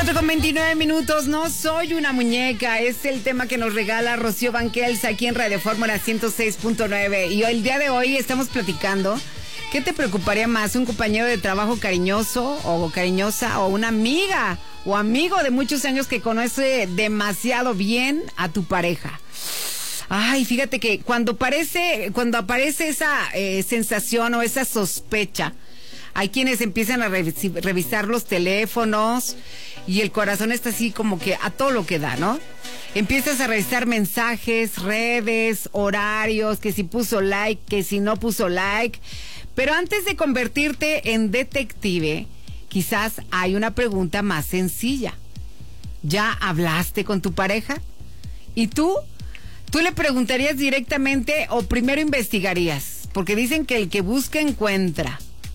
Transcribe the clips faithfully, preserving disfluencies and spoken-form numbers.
cuatro con veintinueve minutos, no soy una muñeca, es el tema que nos regala Rocío Banquels aquí en Radio Fórmula ciento seis punto nueve. Y el día de hoy estamos platicando, ¿qué te preocuparía más? ¿Un compañero de trabajo cariñoso o cariñosa o una amiga o amigo de muchos años que conoce demasiado bien a tu pareja? Ay, fíjate que cuando aparece, cuando aparece esa eh, sensación o esa sospecha, hay quienes empiezan a revis- revisar los teléfonos y el corazón está así como que a todo lo que da, ¿no? Empiezas a revisar mensajes, redes, horarios, que si puso like, que si no puso like. Pero antes de convertirte en detective, quizás hay una pregunta más sencilla. ¿Ya hablaste con tu pareja? ¿Y tú? ¿Tú le preguntarías directamente o primero investigarías? Porque dicen que el que busca encuentra.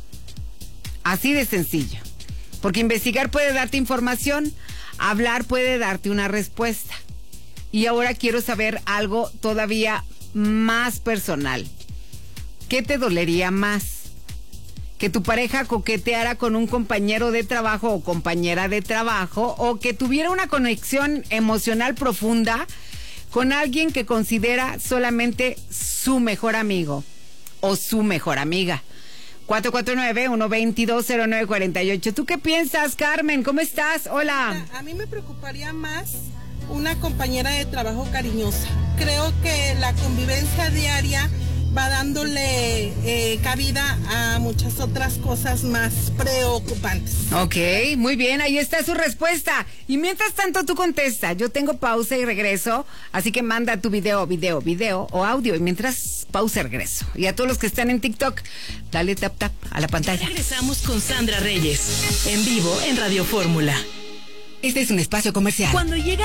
Así de sencillo. Porque investigar puede darte información, hablar puede darte una respuesta. Y ahora quiero saber algo todavía más personal. ¿Qué te dolería más? ¿Que tu pareja coqueteara con un compañero de trabajo o compañera de trabajo, o que tuviera una conexión emocional profunda con alguien que considera solamente su mejor amigo o su mejor amiga? cuatro cuatro nueve, uno dos dos, cero nueve cuatro ocho. ¿Tú qué piensas, Carmen? ¿Cómo estás? Hola. A mí me preocuparía más una compañera de trabajo cariñosa. Creo que la convivencia diaria va dándole eh, cabida a muchas otras cosas más preocupantes. Ok, muy bien, ahí está su respuesta. Y mientras tanto tú contesta, yo tengo pausa y regreso, así que manda tu video, video, video o audio, y mientras pausa y regreso. Y a todos los que están en TikTok, dale tap tap a la pantalla. Regresamos con Sandra Reyes, en vivo en Radio Fórmula. Este es un espacio comercial. Cuando llega